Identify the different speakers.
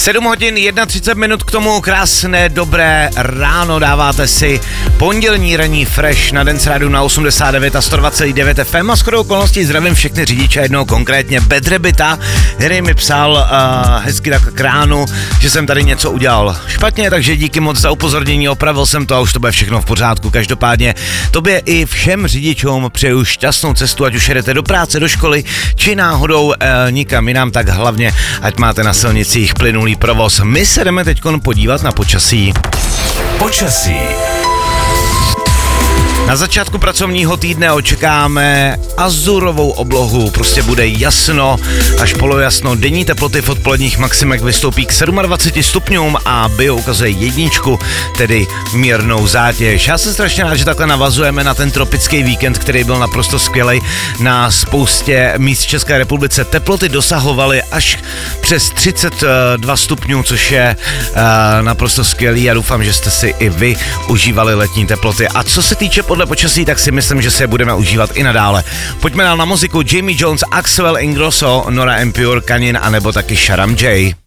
Speaker 1: 7 hodin 31 minut k tomu, krásné dobré ráno, dáváte si pondělní ranní fresh na Dance Rádiu na 89 a 100,9 FM a shodou okolností zdravím všechny řidiče, jednoho konkrétně Bedrebita, který mi psal hezky tak k ránu, že jsem tady něco udělal špatně, takže díky moc za upozornění, opravil jsem to a už to bude všechno v pořádku. Každopádně tobě i všem řidičům přeju šťastnou cestu, ať už jedete do práce, do školy, či náhodou nikam jinam, tak hlavně ať máte na silnicích plynulý provoz. My se jdeme teď podívat na počasí.
Speaker 2: Počasí.
Speaker 1: Na začátku pracovního týdne očekáme azurovou oblohu, prostě bude jasno až polojasno. Denní teploty v odpoledních maximech vystoupí k 27 stupňům a bio ukazuje jedničku, tedy mírnou zátěž. Já jsem strašně rád, že takhle navazujeme na ten tropický víkend, který byl naprosto skvělej na spoustě míst v České republice. Teploty dosahovaly až přes 32 stupňů, což je naprosto skvělý a doufám, že jste si i vy užívali letní teploty. A co se týče podle počasí, tak si myslím, že se je budeme užívat i nadále. Pojďme dál na muziku. Jamie Jones, Axwell Ingrosso, Nora En Pure, Kanin a nebo taky Sharam J.